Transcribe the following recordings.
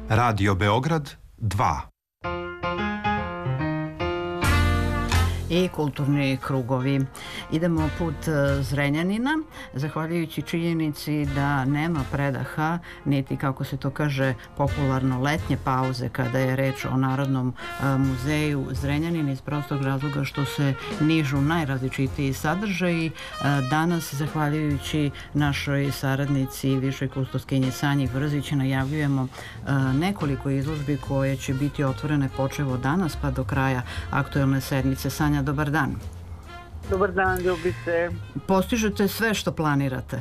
Radio Beograd 2. I kulturni krugovi. Idemo put Zrenjanina, zahvaljujući činjenici da nema predaha, niti, kako se to kaže, popularno letnje pauze kada je reč o Narodnom muzeju Zrenjanin, iz prostog razloga što se nižu najrazličitiji sadržaji. Danas, zahvaljujući našoj saradnici, višoj kustoskinji Sanji Vrzić, najavljujemo nekoliko izložbi koje će biti otvorene počev od danas pa do kraja aktuelne sedmice. Sanja, dobar dan. Dobar dan, Ljubice. Postižete sve što planirate?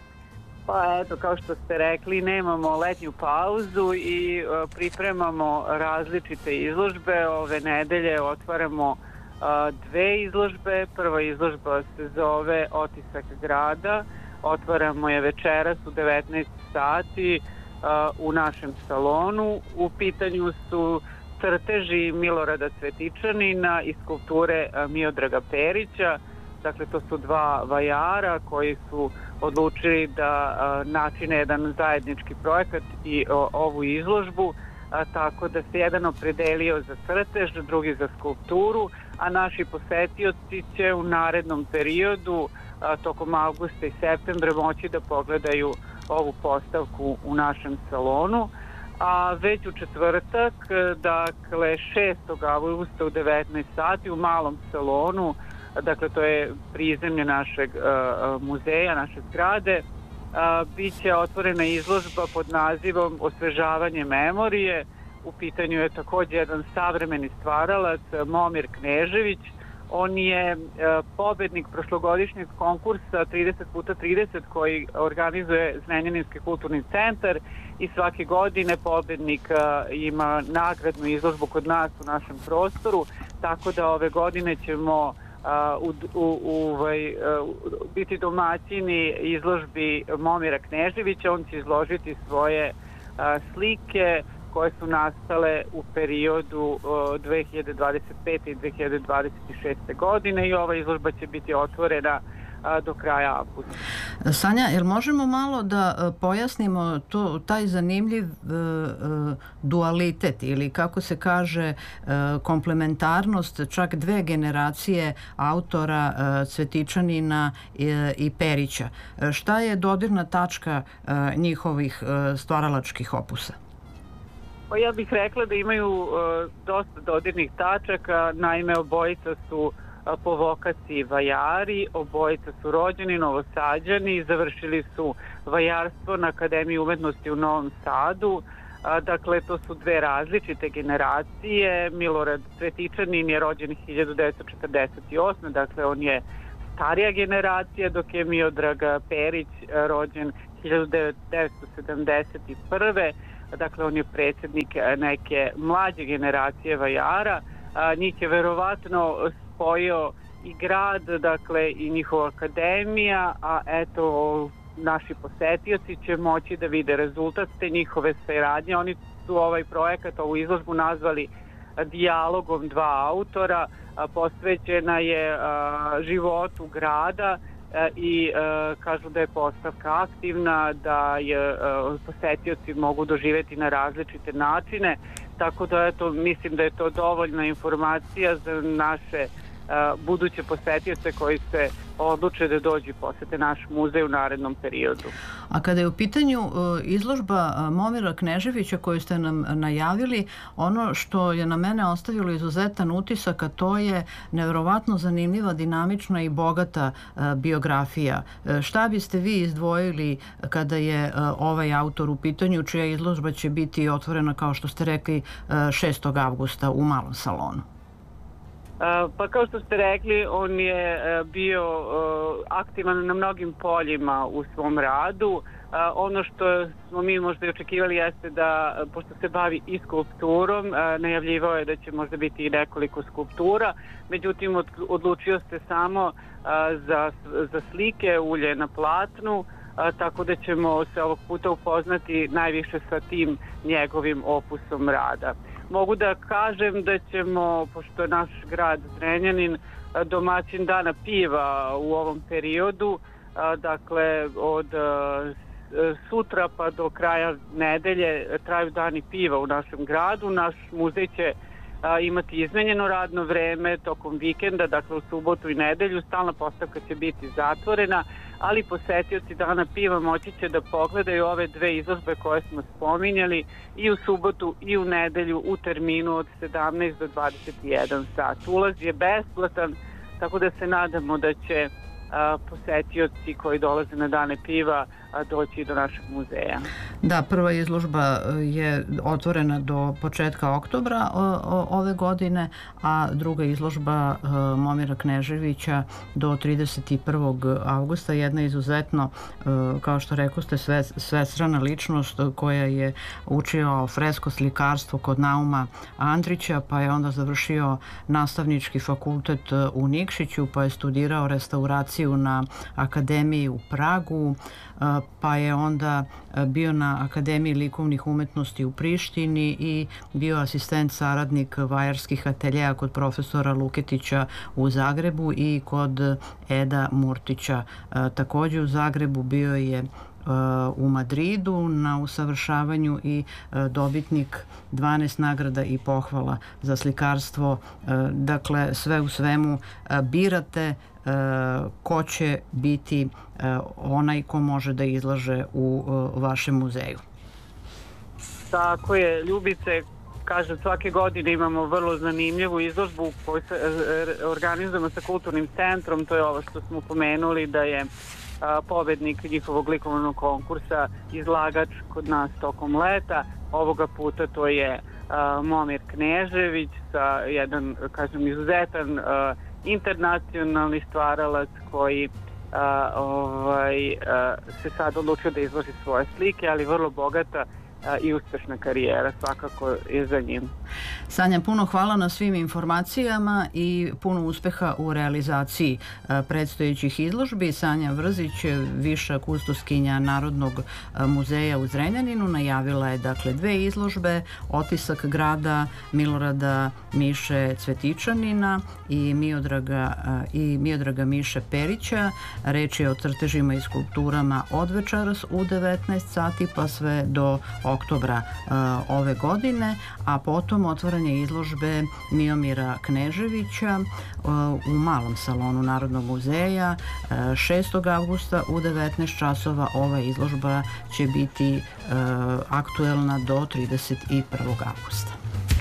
Pa eto, kao što ste rekli, nemamo letnju pauzu i pripremamo različite izložbe. Ove nedelje otvaramo dve izložbe. Prva izložba se zove Otisak grada. Otvaramo je večeras u 19 sati u našem salonu. U pitanju su crteži Milorada Cvetičanina i skulpture Miodraga Perića. Dakle, to su dva vajara koji su odlučili da načine jedan zajednički projekat i ovu izložbu, tako da se jedan opredelio za crtež, drugi za skulpturu, a naši posetioci će u narednom periodu, tokom avgusta i septembra, moći da pogledaju ovu postavku u našem salonu. A već u četvrtak, dakle 6. avgusta u 19 sati u malom salonu, dakle to je prizemlje našeg muzeja, naše zgrade, bit će otvorena izložba pod nazivom Osvežavanje memorije. U pitanju je također jedan savremeni stvaralac, Momir Knežević. On je pobednik prošlogodišnjeg konkursa 30x30 koji organizuje Zrenjaninski kulturni centar i svake godine pobednik ima nagradnu izložbu kod nas u našem prostoru, tako da ove godine ćemo biti domaćini izložbi Momira Kneževića. On će izložiti svoje slike koje su nastale u periodu 2025. i 2026. godine i ova izložba će biti otvorena do kraja avgusta. Sanja, jel možemo malo da pojasnimo taj zanimljiv dualitet ili, kako se kaže, komplementarnost čak dve generacije autora Cvetičanina i Perića? Šta je dodirna tačka njihovih stvaralačkih opusa? Pa ja bih rekla da imaju dosta dodirnih tačaka. Naime, obojica su po vokaciji vajari, obojica su rođeni Novosađani, završili su vajarstvo na Akademiji umetnosti u Novom Sadu. Dakle, to su dve različite generacije. Milorad Cvetičanin je rođen 1948. Dakle, on je starija generacija, dok je Miodrag Perić rođen 1971. Dakle, on je predsjednik neke mlađe generacije vajara. Njih je verovatno spojio i grad, dakle i njihova akademija, a eto, naši posetioci će moći da vide rezultat te njihove saradnje. Oni su ovaj projekat, ovu izložbu nazvali dijalogom dva autora. Posvećena je životu grada i kažu da je postavka aktivna, da je posetioci mogu doživjeti na različite načine, tako da eto, mislim da je to dovoljna informacija za naše buduće posetioce koji se odluče da dođu i posete naš muzej u narednom periodu. A kada je u pitanju izložba Momira Kneževića koju ste nam najavili, ono što je na mene ostavilo izuzetan utisak, a to je nevjerovatno zanimljiva, dinamična i bogata biografija. Šta biste vi izdvojili kada je ovaj autor u pitanju, čija izložba će biti otvorena, kao što ste rekli, 6. avgusta u malom salonu? Pa kao što ste rekli, on je bio aktivan na mnogim poljima u svom radu. Ono što smo mi možda i očekivali jeste da, pošto se bavi i skulpturom, najavljivao je da će možda biti i nekoliko skulptura, međutim odlučio se samo za slike, ulje na platnu, tako da ćemo se ovog puta upoznati najviše sa tim njegovim opusom rada. Mogu da kažem da ćemo, pošto je naš grad Zrenjanin domaćin dana piva u ovom periodu, dakle od sutra pa do kraja nedelje traju dani piva u našem gradu. Naš muzej će imati izmenjeno radno vreme tokom vikenda, dakle u subotu i nedelju. Stalna postavka će biti zatvorena, ali posetioci dana piva moći će da pogledaju ove dve izložbe koje smo spominjali i u subotu i u nedelju u terminu od 17 do 21 sat. Ulaz je besplatan, tako da se nadamo da će posetioci koji dolaze na dane piva doći do našeg muzeja. Da, prva izložba je otvorena do početka oktobra ove godine, a druga izložba Momira Kneževića do 31. avgusta. Jedna izuzetno, kao što rekoste, svestrana ličnost koja je učio fresko slikarstvo kod Nauma Andrića, pa je onda završio nastavnički fakultet u Nikšiću, pa je studirao restauraciju na Akademiji u Pragu, pa je onda bio na Akademiji likovnih umetnosti u Prištini i bio asistent saradnik vajarskih ateljeja kod profesora Luketića u Zagrebu i kod Eda Murtića. Takođe u Zagrebu bio je u Madridu na usavršavanju i dobitnik 12 nagrada i pohvala za slikarstvo. Dakle, sve u svemu birate ko će biti onaj ko može da izlaže u vašem muzeju. Tako je, Ljubice, kažem, svake godine imamo vrlo zanimljivu izložbu koju se organizujemo sa kulturnim centrom. To je ovo što smo pomenuli, da je pobednik njihovog likovnog konkursa izlagač kod nas tokom leta. Ovoga puta to je Momir Knežević, sa jedan, kažem, izuzetan internacionalni stvaralac koji se sad odlučio da izloži svoje slike, ali vrlo bogata i uspešna karijera svakako je za njim. Sanja, puno hvala na svim informacijama i puno uspeha u realizaciji predstojećih izložbi. Sanja Vrzić, viša kustoskinja Narodnog muzeja u Zrenjaninu, najavila je dakle dve izložbe: Otisak grada Milorada Miše Cvetičanina i Miodraga Miše Perića. Reč je o crtežima i skulpturama od večeras u 19 sati pa sve do oktobra ove godine, a potom otvaranje izložbe Miomira Kneževića u malom salonu Narodnog muzeja 6. avgusta u 19 časova. Ova izložba će biti aktuelna do 31. avgusta.